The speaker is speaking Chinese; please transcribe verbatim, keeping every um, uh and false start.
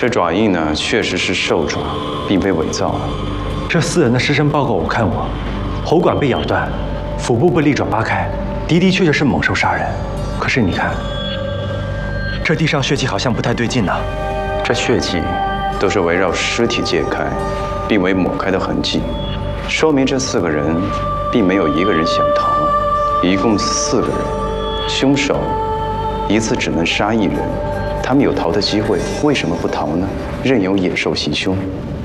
这爪印呢，确实是兽爪，并非伪造。 这四人的尸身报告我看过，喉管被咬断，腹部被利爪扒开，的的确确是猛兽杀人。可是你看，这地上血迹好像不太对劲呢。 这血迹都是围绕尸体揭开，并未抹开的痕迹，说明这四个人并没有一个人想逃啊。一共四个人，凶手一次只能杀一人，他们有逃的机会，为什么不逃呢？任由野兽袭凶。